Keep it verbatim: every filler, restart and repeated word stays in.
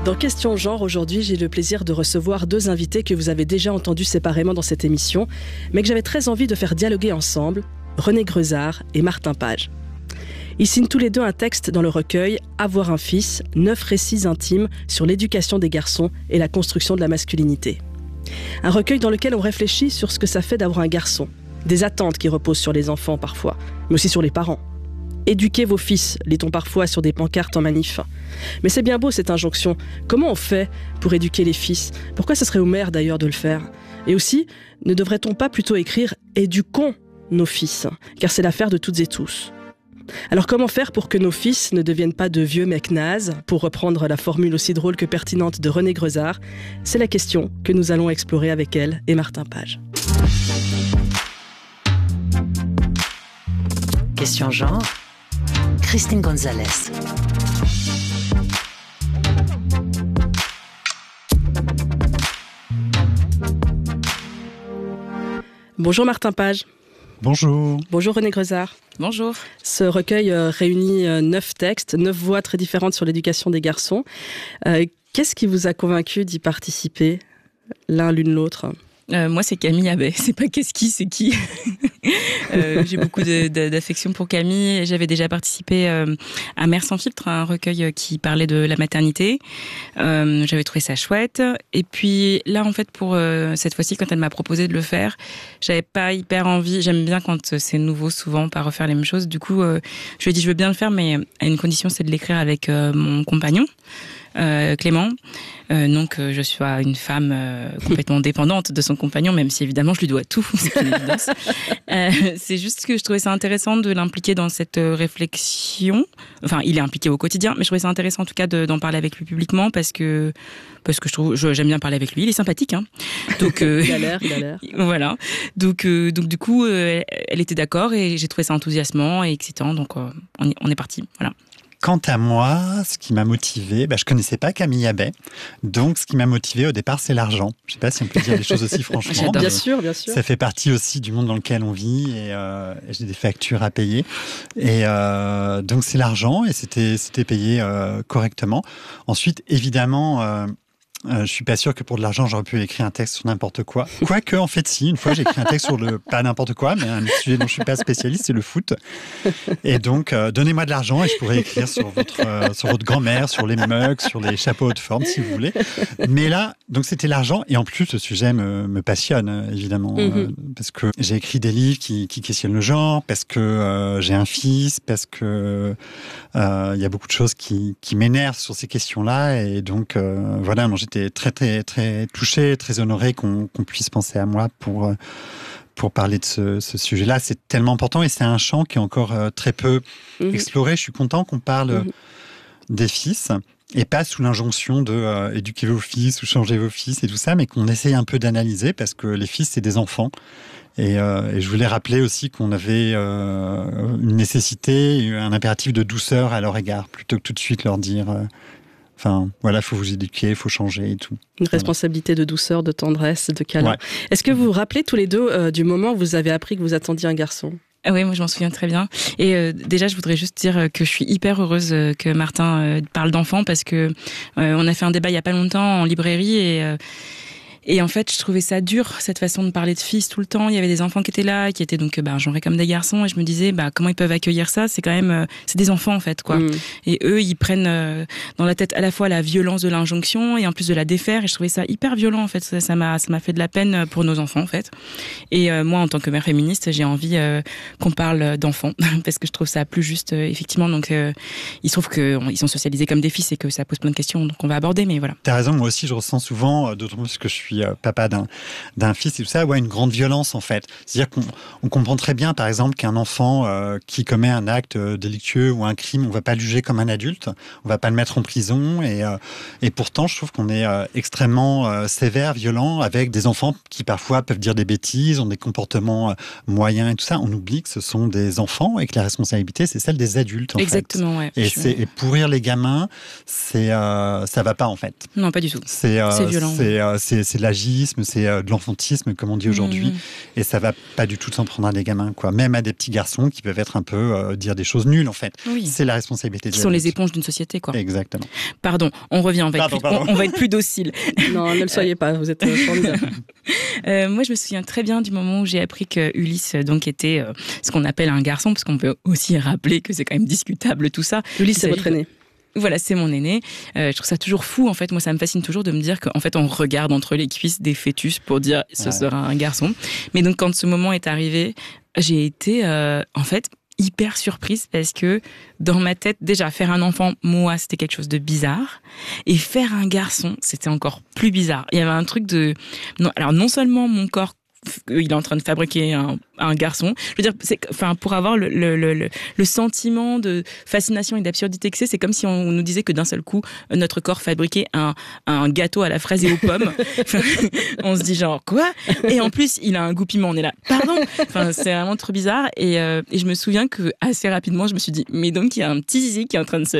Dans Question Genre, aujourd'hui, j'ai le plaisir de recevoir deux invités que vous avez déjà entendus séparément dans cette émission, mais que j'avais très envie de faire dialoguer ensemble, René Greuzard et Martin Page. Ils signent tous les deux un texte dans le recueil « Avoir un fils », neuf récits intimes sur l'éducation des garçons et la construction de la masculinité. Un recueil dans lequel on réfléchit sur ce que ça fait d'avoir un garçon, des attentes qui reposent sur les enfants parfois, mais aussi sur les parents. Éduquez vos fils, lit-on parfois sur des pancartes en manif. Mais c'est bien beau cette injonction. Comment on fait pour éduquer les fils ? Pourquoi ce serait aux mères d'ailleurs de le faire ? Et aussi, ne devrait-on pas plutôt écrire « Éduquons nos fils » car c'est l'affaire de toutes et tous. Alors comment faire pour que nos fils ne deviennent pas de vieux mecs nazes, pour reprendre la formule aussi drôle que pertinente de René Greuzard ? C'est la question que nous allons explorer avec elle et Martin Page. Question genre, Christine Gonzalez. Bonjour Martin Page. Bonjour. Bonjour René Greuzard. Bonjour. Ce recueil euh, réunit euh, neuf textes, neuf voix très différentes sur l'éducation des garçons. Euh, qu'est-ce qui vous a convaincu d'y participer, l'un l'une l'autre ? Euh, moi, c'est Camille Abbé. C'est pas qu'est-ce qui, c'est qui. euh, j'ai beaucoup de, de, d'affection pour Camille. J'avais déjà participé euh, à Mère sans filtre, un recueil qui parlait de la maternité. Euh, j'avais trouvé ça chouette. Et puis là, en fait, pour euh, cette fois-ci, quand elle m'a proposé de le faire, j'avais pas hyper envie. J'aime bien quand c'est nouveau, souvent, pas refaire les mêmes choses. Du coup, euh, je lui ai dit, je veux bien le faire, mais à une condition, c'est de l'écrire avec euh, mon compagnon. Euh, Clément, euh, donc euh, je suis une femme euh, complètement dépendante de son compagnon, même si évidemment je lui dois tout, c'est une évidence. Euh, c'est juste que je trouvais ça intéressant de l'impliquer dans cette réflexion. Enfin, il est impliqué au quotidien, mais je trouvais ça intéressant en tout cas de, d'en parler avec lui publiquement parce que parce que je trouve, je, j'aime bien parler avec lui. Il est sympathique, hein. Donc euh, il a l'air, il a l'air. Voilà. Donc euh, donc du coup, euh, elle était d'accord et j'ai trouvé ça enthousiasmant et excitant. Donc euh, on, est, on est parti. Voilà. Quant à moi, ce qui m'a motivé, bah, je connaissais pas Camille Abbé, donc ce qui m'a motivé au départ, c'est l'argent. Je sais pas si on peut dire les choses aussi franchement. Bien sûr, bien sûr. Ça fait partie aussi du monde dans lequel on vit et, euh, et j'ai des factures à payer. Et euh, donc c'est l'argent et c'était c'était payé euh, correctement. Ensuite, évidemment. Euh, Euh, je suis pas sûr que pour de l'argent, j'aurais pu écrire un texte sur n'importe quoi. Quoique, en fait, si. Une fois, j'ai écrit un texte sur le, pas n'importe quoi, mais un sujet dont je suis pas spécialiste, c'est le foot. Et donc, euh, donnez-moi de l'argent et je pourrais écrire sur votre, euh, sur votre grand-mère, sur les mugs, sur les chapeaux haute forme, si vous voulez. Mais là, donc c'était l'argent. Et en plus, le sujet me, me passionne, évidemment. Mm-hmm. euh, parce que j'ai écrit des livres qui, qui questionnent le genre, parce que euh, j'ai un fils, parce que il euh, y a beaucoup de choses qui, qui m'énervent sur ces questions-là. Et donc, euh, voilà, moi, j'étais J'étais très, très, très touché, très honoré qu'on, qu'on puisse penser à moi pour, pour parler de ce, ce sujet-là. C'est tellement important et c'est un champ qui est encore très peu mmh. exploré. Je suis content qu'on parle mmh. des fils et pas sous l'injonction de euh, éduquer vos fils ou changer vos fils et tout ça, mais qu'on essaye un peu d'analyser parce que les fils, c'est des enfants. Et, euh, et je voulais rappeler aussi qu'on avait euh, une nécessité, un impératif de douceur à leur égard, plutôt que tout de suite leur dire... Euh, Enfin, voilà, il faut vous éduquer, il faut changer et tout. Une responsabilité de douceur, de tendresse, de câlin. Ouais. Est-ce que vous vous rappelez tous les deux euh, du moment où vous avez appris que vous attendiez un garçon ? Ah oui, moi je m'en souviens très bien. Et euh, déjà, je voudrais juste dire que je suis hyper heureuse que Martin euh, parle d'enfants parce que euh, on a fait un débat il y a pas longtemps en librairie et... Euh, Et en fait, je trouvais ça dur, cette façon de parler de fils tout le temps. Il y avait des enfants qui étaient là, qui étaient donc bah, genrés comme des garçons. Et je me disais, bah, comment ils peuvent accueillir ça ? C'est quand même... Euh, c'est des enfants, en fait, quoi. Mmh. Et eux, ils prennent euh, dans la tête à la fois la violence de l'injonction et en plus de la défaire. Et je trouvais ça hyper violent, en fait. Ça, ça, m'a, ça m'a fait de la peine pour nos enfants, en fait. Et euh, moi, en tant que mère féministe, j'ai envie euh, qu'on parle d'enfants. Parce que je trouve ça plus juste, euh, effectivement. Donc, euh, il se trouve qu'ils sont socialisés comme des fils et que ça pose plein de questions. Donc, on va aborder, mais voilà. T'as raison, moi aussi, je ressens souvent, d'autant plus que je suis papa d'un, d'un fils et tout ça, ouais, une grande violence en fait. C'est-à-dire qu'on on comprend très bien, par exemple, qu'un enfant euh, qui commet un acte délictueux ou un crime, on va pas le juger comme un adulte, on va pas le mettre en prison et, euh, et pourtant, je trouve qu'on est euh, extrêmement euh, sévère, violent avec des enfants qui parfois peuvent dire des bêtises, ont des comportements euh, moyens et tout ça. On oublie que ce sont des enfants et que la responsabilité, c'est celle des adultes en Exactement, fait. ouais. Et, c'est, et pourrir les gamins, c'est, euh, ça va pas en fait. Non, pas du tout. C'est, euh, c'est violent. C'est, euh, c'est, c'est de l'agisme, c'est euh, de l'enfantisme, comme on dit aujourd'hui. Mmh. Et ça va pas du tout s'en prendre à des gamins, quoi. Même à des petits garçons qui peuvent être un peu euh, dire des choses nulles, en fait. Oui. C'est la responsabilité. Qui sont les éponges d'une société, quoi. Exactement. Pardon, on revient, on va, pardon, être, plus, on, on va être plus docile. Non, ne le soyez pas, vous êtes formidable. euh, moi, je me souviens très bien du moment où j'ai appris que Ulysse donc était euh, ce qu'on appelle un garçon, parce qu'on peut aussi rappeler que c'est quand même discutable tout ça. Ulysse, c'est votre aîné. Voilà, c'est mon aîné. Euh, je trouve ça toujours fou, en fait. Moi, ça me fascine toujours de me dire qu'en fait, on regarde entre les cuisses des fœtus pour dire ce ouais. sera un garçon. Mais donc, quand ce moment est arrivé, j'ai été, euh, en fait, hyper surprise parce que dans ma tête, déjà, faire un enfant, moi, c'était quelque chose de bizarre. Et faire un garçon, c'était encore plus bizarre. Il y avait un truc de... Non, alors, non seulement mon corps, il est en train de fabriquer un, un garçon. Je veux dire, c'est, enfin, pour avoir le, le, le, le sentiment de fascination et d'absurdité que c'est, c'est comme si on nous disait que d'un seul coup, notre corps fabriquait un, un gâteau à la fraise et aux pommes. On se dit genre, quoi ? Et en plus, il a un goût piment. On est là, pardon ? Enfin, c'est vraiment trop bizarre. Et, euh, et je me souviens que assez rapidement, je me suis dit, mais donc, il y a un petit zizi qui est en train de se